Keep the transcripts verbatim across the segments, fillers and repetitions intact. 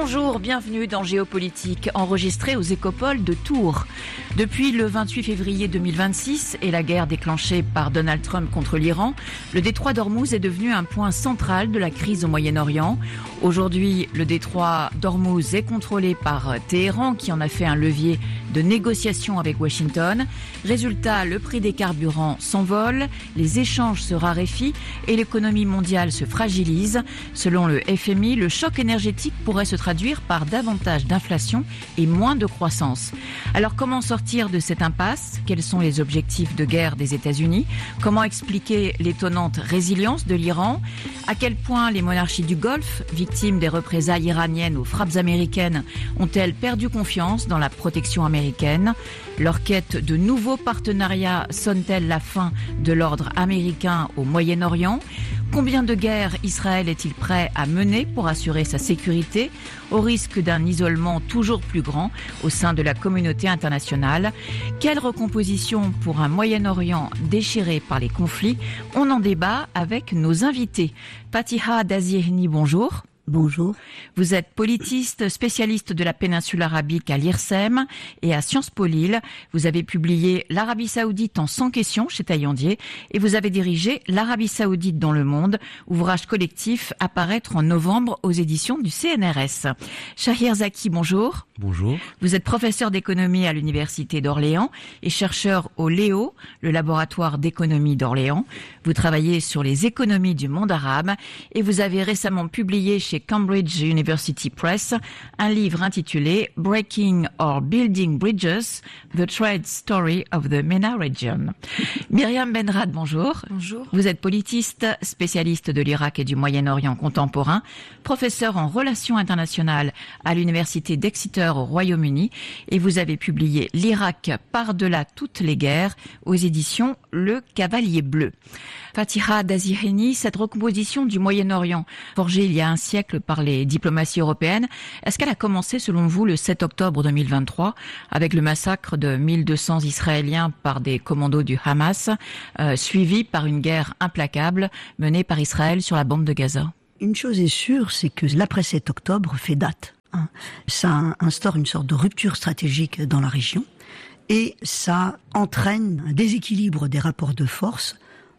Bonjour, bienvenue dans Géopolitique, enregistré aux Écopoles de Tours. Depuis le vingt-huit février deux mille vingt-six et la guerre déclenchée par Donald Trump contre l'Iran, le détroit d'Ormuz est devenu un point central de la crise au Moyen-Orient. Aujourd'hui, le détroit d'Ormuz est contrôlé par Téhéran, qui en a fait un levier de négociation avec Washington. Résultat, le prix des carburants s'envole, les échanges se raréfient et l'économie mondiale se fragilise. Selon le F M I, le choc énergétique pourrait se traduire par davantage d'inflation et moins de croissance. Alors comment sortir de cette impasse ? Quels sont les objectifs de guerre des États-Unis ? Comment expliquer l'étonnante résilience de l'Iran ? À quel point les monarchies du Golfe, victimes des représailles iraniennes aux frappes américaines, ont-elles perdu confiance dans la protection américaine ? Leur quête de nouveaux partenariats sonne-t-elle la fin de l'ordre américain au Moyen-Orient ? Combien de guerres Israël est-il prêt à mener pour assurer sa sécurité, au risque d'un isolement toujours plus grand au sein de la communauté internationale ? Quelle recomposition pour un Moyen-Orient déchiré par les conflits ? On en débat avec nos invités. Fatiha Daziehni, bonjour. Bonjour. Vous êtes politiste, spécialiste de la péninsule arabique à l'I R S E M et à Sciences Po Lille. Vous avez publié L'Arabie Saoudite en cent questions chez Taillandier et vous avez dirigé L'Arabie Saoudite dans le monde, ouvrage collectif à paraître en novembre aux éditions du C N R S. Shahir Zaki, bonjour. Bonjour. Vous êtes professeur d'économie à l'Université d'Orléans et chercheur au L E O, le laboratoire d'économie d'Orléans. Vous travaillez sur les économies du monde arabe et vous avez récemment publié chez Cambridge University Press un livre intitulé Breaking or Building Bridges, The Trade Story of the MENA Region. Myriam Benrad, bonjour. Bonjour. Vous êtes politiste, spécialiste de l'Irak et du Moyen-Orient contemporain, professeur en relations internationales à l'Université d'Exeter au Royaume-Uni et vous avez publié L'Irak par-delà toutes les guerres aux éditions Le Cavalier Bleu. Fatiha Daziehni, cette recomposition du Moyen-Orient, forgée il y a un siècle par les diplomaties européennes, est-ce qu'elle a commencé selon vous le sept octobre deux mille vingt-trois avec le massacre de mille deux cents Israéliens par des commandos du Hamas, euh, suivi par une guerre implacable menée par Israël sur la bande de Gaza ? Une chose est sûre, c'est que l'après sept octobre fait date. Hein. Ça instaure une sorte de rupture stratégique dans la région et ça entraîne un déséquilibre des rapports de force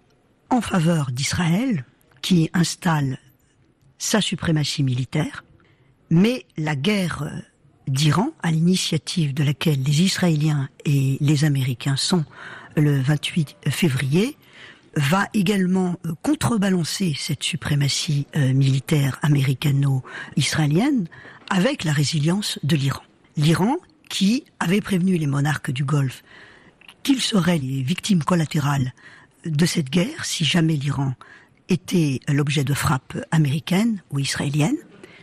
en faveur d'Israël, qui installe sa suprématie militaire, mais la guerre d'Iran, à l'initiative de laquelle les Israéliens et les Américains sont le vingt-huit février, va également contrebalancer cette suprématie euh, militaire américano-israélienne avec la résilience de l'Iran. L'Iran qui avait prévenu les monarques du Golfe qu'ils seraient les victimes collatérales de cette guerre si jamais l'Iran était l'objet de frappes américaines ou israéliennes,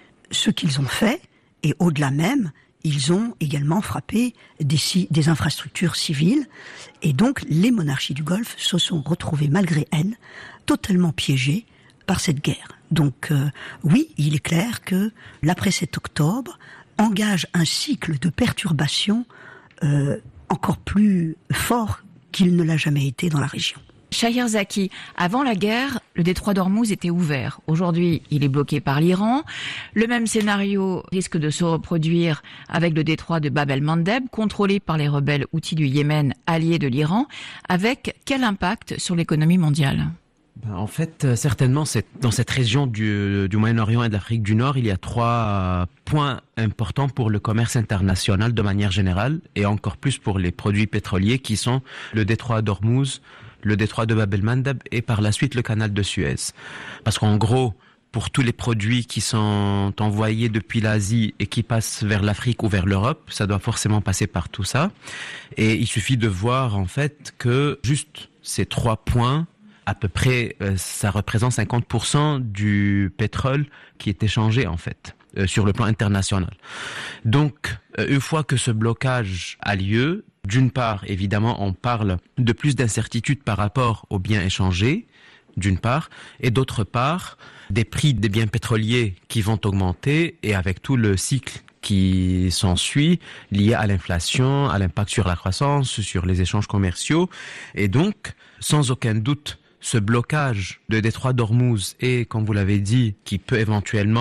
ce qu'ils ont fait, et au-delà même, ils ont également frappé des, des infrastructures civiles, et donc les monarchies du Golfe se sont retrouvées malgré elles totalement piégées par cette guerre. Donc euh, oui, il est clair que l'après sept octobre engage un cycle de perturbations euh, encore plus fort qu'il ne l'a jamais été dans la région. Shahir Zaki, avant la guerre, le détroit d'Ormuz était ouvert. Aujourd'hui, il est bloqué par l'Iran. Le même scénario risque de se reproduire avec le détroit de Bab el-Mandeb, contrôlé par les rebelles houthis du Yémen, alliés de l'Iran. Avec quel impact sur l'économie mondiale ? En fait, certainement, c'est, dans cette région du, du Moyen-Orient et de l'Afrique du Nord, il y a trois points importants pour le commerce international de manière générale, et encore plus pour les produits pétroliers, qui sont le détroit d'Ormuz, le détroit de Bab el-Mandeb et par la suite le canal de Suez. Parce qu'en gros, pour tous les produits qui sont envoyés depuis l'Asie et qui passent vers l'Afrique ou vers l'Europe, ça doit forcément passer par tout ça. Et il suffit de voir en fait que juste ces trois points, à peu près, euh, ça représente cinquante pour cent du pétrole qui est échangé en fait, euh, sur le plan international. Donc, euh, une fois que ce blocage a lieu, d'une part, évidemment, on parle de plus d'incertitudes par rapport aux biens échangés, d'une part, et d'autre part, des prix des biens pétroliers qui vont augmenter, et avec tout le cycle qui s'ensuit, lié à l'inflation, à l'impact sur la croissance, sur les échanges commerciaux, et donc, sans aucun doute, ce blocage de détroit d'Ormuz et, comme vous l'avez dit, qui peut éventuellement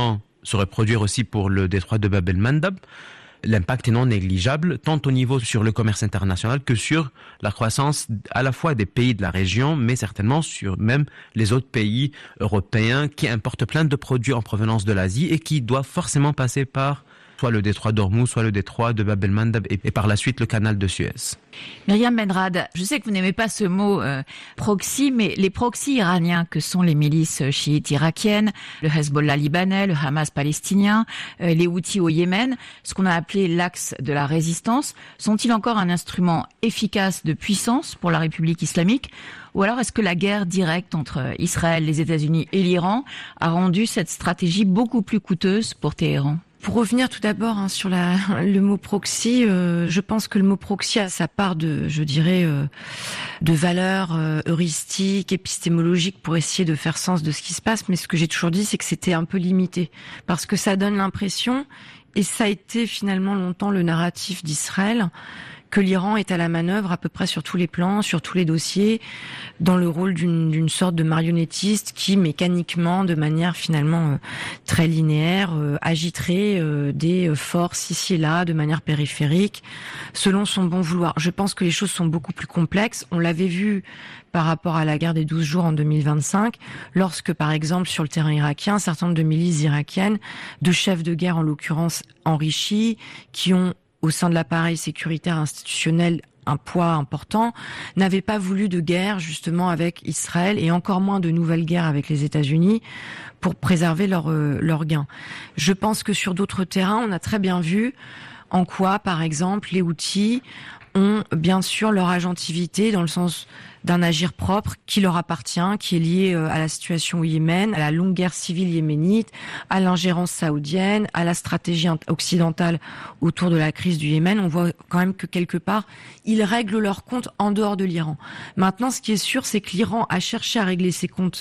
se reproduire aussi pour le détroit de Bab el-Mandab. L'impact est non négligeable, tant au niveau sur le commerce international que sur la croissance à la fois des pays de la région, mais certainement sur même les autres pays européens qui importent plein de produits en provenance de l'Asie et qui doivent forcément passer par soit le détroit d'Ormuz, soit le détroit de Bab el-Mandab et, et par la suite le canal de Suez. Myriam Benrad, je sais que vous n'aimez pas ce mot euh, proxy, mais les proxys iraniens que sont les milices chiites irakiennes, le Hezbollah libanais, le Hamas palestinien, euh, les Houthis au Yémen, ce qu'on a appelé l'axe de la résistance, sont-ils encore un instrument efficace de puissance pour la République islamique ? Ou alors est-ce que la guerre directe entre Israël, les États-Unis et l'Iran a rendu cette stratégie beaucoup plus coûteuse pour Téhéran ? Pour revenir tout d'abord hein, sur la, le mot proxy, euh, je pense que le mot proxy a sa part de, je dirais, euh, de valeur euh, heuristique, épistémologique pour essayer de faire sens de ce qui se passe. Mais ce que j'ai toujours dit, c'est que c'était un peu limité parce que ça donne l'impression, et ça a été finalement longtemps le narratif d'Israël, que l'Iran est à la manœuvre à peu près sur tous les plans, sur tous les dossiers, dans le rôle d'une, d'une sorte de marionnettiste qui, mécaniquement, de manière finalement euh, très linéaire, euh, agiterait euh, des forces ici et là, de manière périphérique, selon son bon vouloir. Je pense que les choses sont beaucoup plus complexes. On l'avait vu par rapport à la guerre des douze jours en deux mille vingt-cinq, lorsque, par exemple, sur le terrain irakien, un certain nombre de milices irakiennes, de chefs de guerre en l'occurrence enrichis, qui ont au sein de l'appareil sécuritaire institutionnel un poids important, n'avaient pas voulu de guerre justement avec Israël et encore moins de nouvelles guerres avec les États-Unis pour préserver leurs euh, leur gains. Je pense que sur d'autres terrains, on a très bien vu en quoi, par exemple, les Houthis ont bien sûr leur agentivité dans le sens d'un agir propre qui leur appartient, qui est lié à la situation au Yémen, à la longue guerre civile yéménite, à l'ingérence saoudienne, à la stratégie occidentale autour de la crise du Yémen. On voit quand même que quelque part, ils règlent leurs comptes en dehors de l'Iran. Maintenant, ce qui est sûr, c'est que l'Iran a cherché à régler ses comptes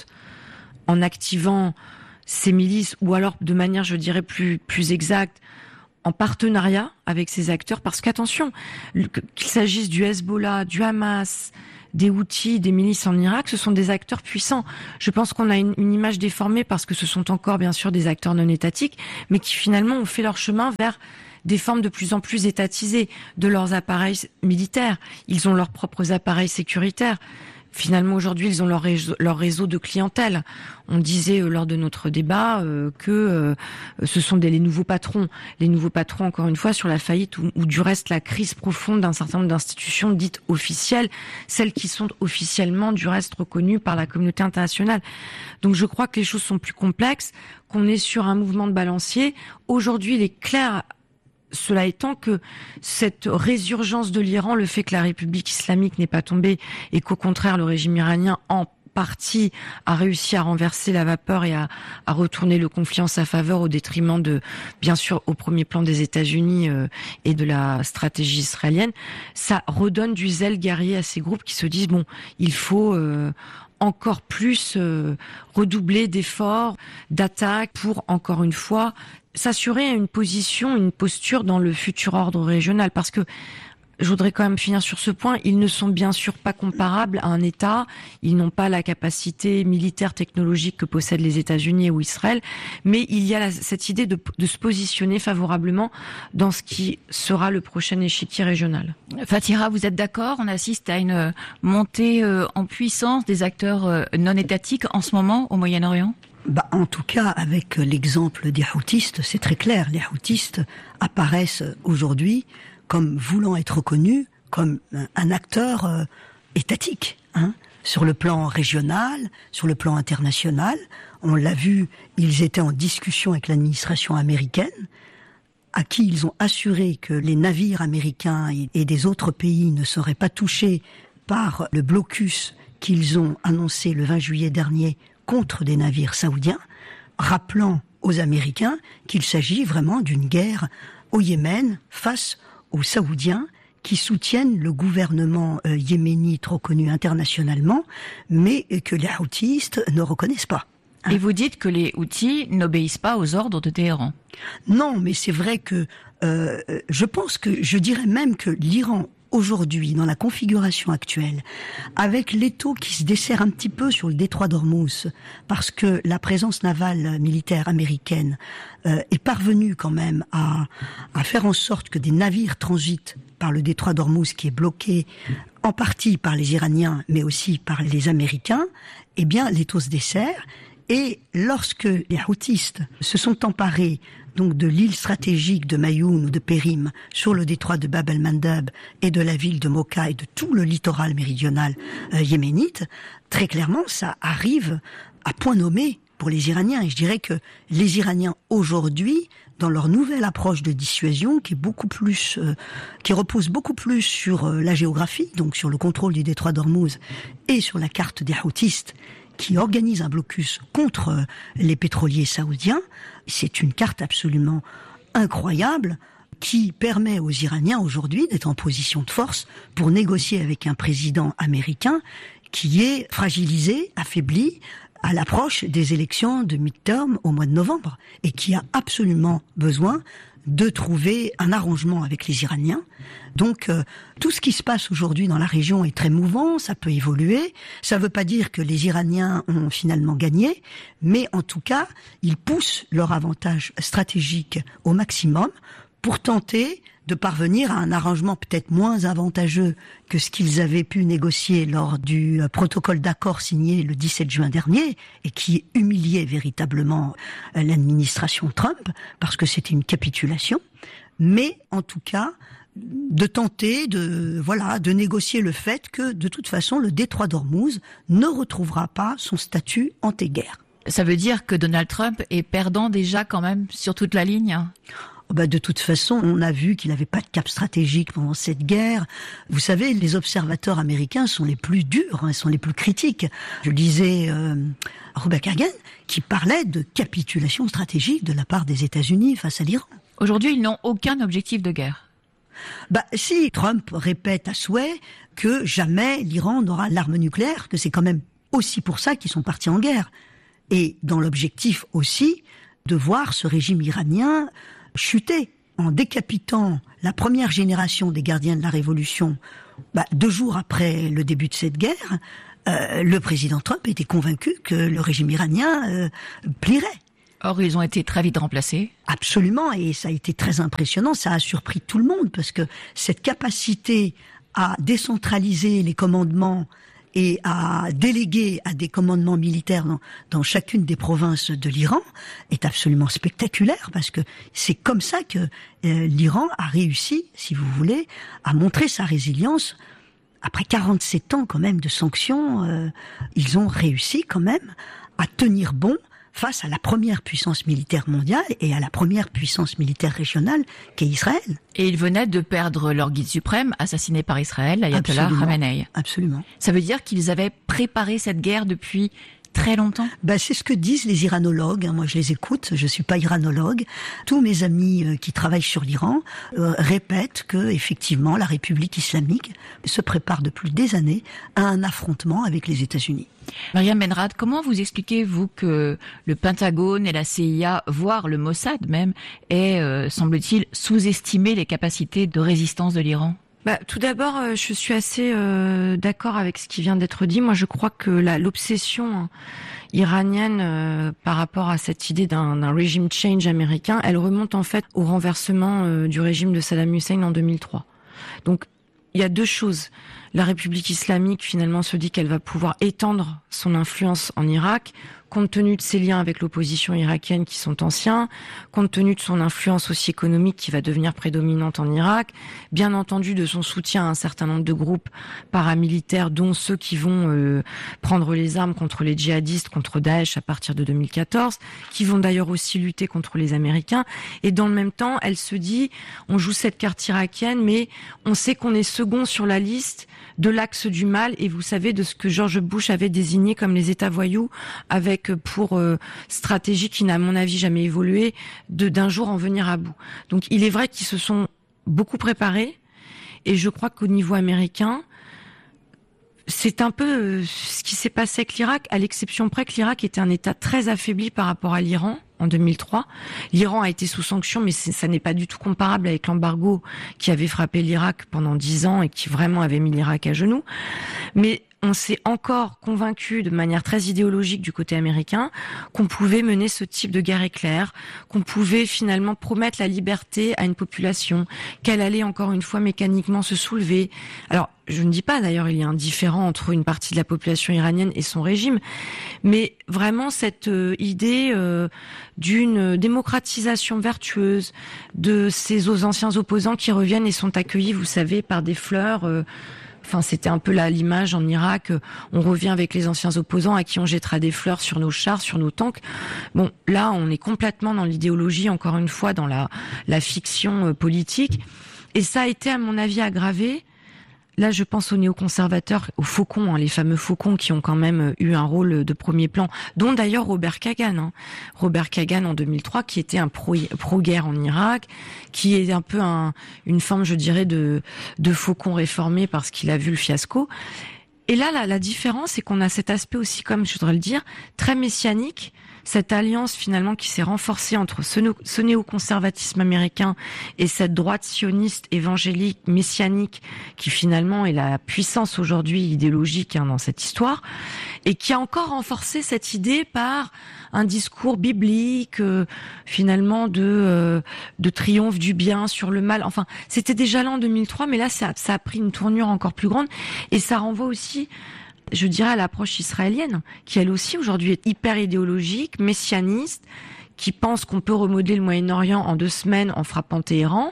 en activant ses milices, ou alors de manière, je dirais, plus, plus exacte, en partenariat avec ces acteurs, parce qu'attention, qu'il s'agisse du Hezbollah, du Hamas, des Houthis, des milices en Irak, ce sont des acteurs puissants. Je pense qu'on a une, une image déformée parce que ce sont encore bien sûr des acteurs non étatiques, mais qui finalement ont fait leur chemin vers des formes de plus en plus étatisées de leurs appareils militaires. Ils ont leurs propres appareils sécuritaires. Finalement, aujourd'hui, ils ont leur réseau, leur réseau de clientèle. On disait euh, lors de notre débat euh, que euh, ce sont des, les nouveaux patrons. Les nouveaux patrons, encore une fois, sur la faillite ou, ou du reste la crise profonde d'un certain nombre d'institutions dites officielles, celles qui sont officiellement du reste reconnues par la communauté internationale. Donc je crois que les choses sont plus complexes, qu'on est sur un mouvement de balancier. Aujourd'hui, il est clair, cela étant, que cette résurgence de l'Iran, le fait que la République islamique n'est pas tombée et qu'au contraire le régime iranien en partie a réussi à renverser la vapeur et à, à retourner le conflit en sa faveur au détriment de, bien sûr, au premier plan des États-Unis euh, et de la stratégie israélienne, ça redonne du zèle guerrier à ces groupes qui se disent bon, il faut euh, encore plus euh, redoubler d'efforts, d'attaques pour, encore une fois, s'assurer une position, une posture dans le futur ordre régional. Parce que, je voudrais quand même finir sur ce point, ils ne sont bien sûr pas comparables à un État, ils n'ont pas la capacité militaire, technologique que possèdent les États-Unis ou Israël, mais il y a la, cette idée de, de se positionner favorablement dans ce qui sera le prochain échiquier régional. Fatira, vous êtes d'accord ? On assiste à une montée en puissance des acteurs non étatiques en ce moment au Moyen-Orient ? Bah, en tout cas, avec l'exemple des Houthistes, c'est très clair. Les Houthistes apparaissent aujourd'hui comme voulant être reconnus comme un acteur euh, étatique, hein, sur le plan régional, sur le plan international. On l'a vu, ils étaient en discussion avec l'administration américaine, à qui ils ont assuré que les navires américains et des autres pays ne seraient pas touchés par le blocus qu'ils ont annoncé le vingt juillet dernier contre des navires saoudiens, rappelant aux Américains qu'il s'agit vraiment d'une guerre au Yémen face aux Saoudiens qui soutiennent le gouvernement euh, yéménite reconnu internationalement, mais que les Houthis ne reconnaissent pas. Hein. Et vous dites que les Houthis n'obéissent pas aux ordres de Téhéran ? Non, mais c'est vrai que euh, je pense que, je dirais même que l'Iran aujourd'hui, dans la configuration actuelle, avec l'étau qui se dessert un petit peu sur le détroit d'Ormuz, parce que la présence navale militaire américaine euh, est parvenue quand même à, à faire en sorte que des navires transitent par le détroit d'Ormuz qui est bloqué en partie par les Iraniens, mais aussi par les Américains, eh bien l'étau se dessert. Et lorsque les Houthistes se sont emparés donc de l'île stratégique de Mayoun ou de Périm sur le détroit de Bab el-Mandeb et de la ville de Mocha et de tout le littoral méridional euh, yéménite, très clairement, ça arrive à point nommé pour les Iraniens. Et je dirais que les Iraniens aujourd'hui, dans leur nouvelle approche de dissuasion, qui est beaucoup plus, euh, qui repose beaucoup plus sur euh, la géographie, donc sur le contrôle du détroit d'Ormuz et sur la carte des Houthistes, qui organise un blocus contre les pétroliers saoudiens, c'est une carte absolument incroyable qui permet aux Iraniens aujourd'hui d'être en position de force pour négocier avec un président américain qui est fragilisé, affaibli à l'approche des élections de midterm au mois de novembre et qui a absolument besoin de trouver un arrangement avec les Iraniens. Donc, euh, tout ce qui se passe aujourd'hui dans la région est très mouvant, ça peut évoluer. Ça ne veut pas dire que les Iraniens ont finalement gagné, mais en tout cas, ils poussent leur avantage stratégique au maximum pour tenter de parvenir à un arrangement peut-être moins avantageux que ce qu'ils avaient pu négocier lors du protocole d'accord signé le dix-sept juin dernier et qui humiliait véritablement l'administration Trump parce que c'était une capitulation. Mais en tout cas, de tenter de voilà de négocier le fait que de toute façon le détroit d'Ormuz ne retrouvera pas son statut anté-guerre. Ça veut dire que Donald Trump est perdant déjà quand même sur toute la ligne ? Bah de toute façon, on a vu qu'il n'avait pas de cap stratégique pendant cette guerre. Vous savez, les observateurs américains sont les plus durs, hein, sont les plus critiques. Je lisais euh, Robert Kagan qui parlait de capitulation stratégique de la part des États-Unis face à l'Iran. Aujourd'hui, ils n'ont aucun objectif de guerre. Bah si, Trump répète à souhait que jamais l'Iran n'aura l'arme nucléaire, que c'est quand même aussi pour ça qu'ils sont partis en guerre. Et dans l'objectif aussi de voir ce régime iranien chuter en décapitant la première génération des gardiens de la Révolution. Bah, deux jours après le début de cette guerre, euh, le président Trump était convaincu que le régime iranien euh, plierait. Or, ils ont été très vite remplacés. Absolument, et ça a été très impressionnant, ça a surpris tout le monde, parce que cette capacité à décentraliser les commandements et à déléguer à des commandements militaires dans, dans chacune des provinces de l'Iran est absolument spectaculaire, parce que c'est comme ça que euh, l'Iran a réussi, si vous voulez, à montrer sa résilience. Après quarante-sept ans quand même de sanctions, euh, ils ont réussi quand même à tenir bon face à la première puissance militaire mondiale et à la première puissance militaire régionale qu'est Israël. Et ils venaient de perdre leur guide suprême, assassiné par Israël, l'ayatollah Khamenei. Absolument. Ça veut dire qu'ils avaient préparé cette guerre depuis très longtemps ? Ben, c'est ce que disent les iranologues. Moi, je les écoute. Je suis pas iranologue. Tous mes amis euh, qui travaillent sur l'Iran euh, répètent que, effectivement, la République islamique se prépare depuis des années à un affrontement avec les États-Unis. Myriam Benrad, comment vous expliquez-vous que le Pentagone et la C I A, voire le Mossad même, aient, euh, semble-t-il, sous-estimé les capacités de résistance de l'Iran ? Bah, tout d'abord, euh, je suis assez euh, d'accord avec ce qui vient d'être dit. Moi, je crois que la, l'obsession iranienne euh, par rapport à cette idée d'un, d'un regime change américain, elle remonte en fait au renversement euh, du régime de Saddam Hussein en deux mille trois. Donc, il y a deux choses. La République islamique, finalement, se dit qu'elle va pouvoir étendre son influence en Irak, compte tenu de ses liens avec l'opposition irakienne qui sont anciens, compte tenu de son influence aussi économique qui va devenir prédominante en Irak, bien entendu de son soutien à un certain nombre de groupes paramilitaires, dont ceux qui vont euh, prendre les armes contre les djihadistes, contre Daesh à partir de deux mille quatorze, qui vont d'ailleurs aussi lutter contre les Américains. Et dans le même temps, elle se dit, on joue cette carte irakienne, mais on sait qu'on est second sur la liste de l'axe du mal, et vous savez de ce que George Bush avait désigné comme les États voyous, avec pour euh, stratégie qui n'a à mon avis jamais évolué, de d'un jour en venir à bout. Donc il est vrai qu'ils se sont beaucoup préparés, et je crois qu'au niveau américain, c'est un peu euh, ce qui s'est passé avec l'Irak, à l'exception près que l'Irak était un État très affaibli par rapport à l'Iran, en deux mille trois. L'Iran a été sous sanction, mais c'est, ça n'est pas du tout comparable avec l'embargo qui avait frappé l'Irak pendant dix ans et qui vraiment avait mis l'Irak à genoux. Mais on s'est encore convaincu de manière très idéologique du côté américain qu'on pouvait mener ce type de guerre éclair, qu'on pouvait finalement promettre la liberté à une population, qu'elle allait encore une fois mécaniquement se soulever. Alors, je ne dis pas d'ailleurs il y a un différend entre une partie de la population iranienne et son régime, mais vraiment cette euh, idée euh, d'une démocratisation vertueuse de ces aux anciens opposants qui reviennent et sont accueillis, vous savez, par des fleurs. Euh, Enfin, c'était un peu là l'image en Irak. On revient avec les anciens opposants à qui on jettera des fleurs sur nos chars, sur nos tanks. Bon, là, on est complètement dans l'idéologie, encore une fois, dans la, la fiction politique. Et ça a été, à mon avis, aggravé. Là, je pense aux néoconservateurs, aux faucons, hein, les fameux faucons qui ont quand même eu un rôle de premier plan, dont d'ailleurs Robert Kagan. Hein. Robert Kagan en deux mille trois, qui était un pro, pro-guerre en Irak, qui est un peu un, une forme, je dirais, de, de faucon réformé parce qu'il a vu le fiasco. Et là, la, la différence, c'est qu'on a cet aspect aussi, comme je voudrais le dire, très messianique, cette alliance finalement qui s'est renforcée entre ce, no- ce néoconservatisme américain et cette droite sioniste, évangélique, messianique, qui finalement est la puissance aujourd'hui idéologique hein, dans cette histoire, et qui a encore renforcé cette idée par un discours biblique, euh, finalement de euh, de triomphe du bien sur le mal. Enfin, c'était déjà là en deux mille trois, mais là ça, ça a pris une tournure encore plus grande, et ça renvoie aussi, je dirais, à l'approche israélienne, qui elle aussi aujourd'hui est hyper idéologique, messianiste, qui pense qu'on peut remodeler le Moyen-Orient en deux semaines en frappant Téhéran,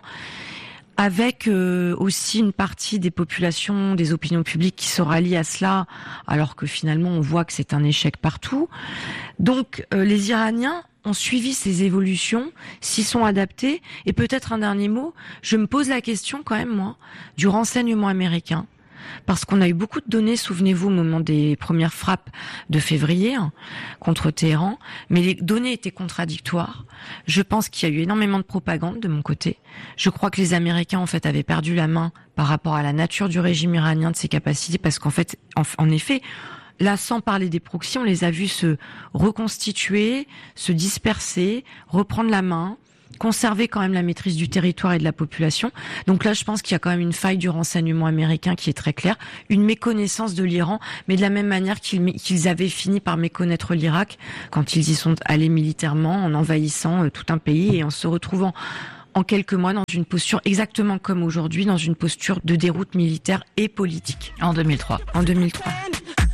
avec euh, aussi une partie des populations, des opinions publiques qui se rallient à cela, alors que finalement on voit que c'est un échec partout. Donc euh, les Iraniens ont suivi ces évolutions, s'y sont adaptés, et peut-être un dernier mot, je me pose la question quand même, moi, du renseignement américain. Parce qu'on a eu beaucoup de données, souvenez-vous, au moment des premières frappes de février hein, contre Téhéran, mais les données étaient contradictoires. Je pense qu'il y a eu énormément de propagande de mon côté. Je crois que les Américains, en fait, avaient perdu la main par rapport à la nature du régime iranien, de ses capacités, parce qu'en fait, en, en effet, là, sans parler des proxys, on les a vus se reconstituer, se disperser, reprendre la main, conserver quand même la maîtrise du territoire et de la population. Donc là, je pense qu'il y a quand même une faille du renseignement américain qui est très claire, une méconnaissance de l'Iran, mais de la même manière qu'ils, qu'ils avaient fini par méconnaître l'Irak quand ils y sont allés militairement, en envahissant tout un pays et en se retrouvant en quelques mois dans une posture exactement comme aujourd'hui, dans une posture de déroute militaire et politique. En deux mille trois. En deux mille trois.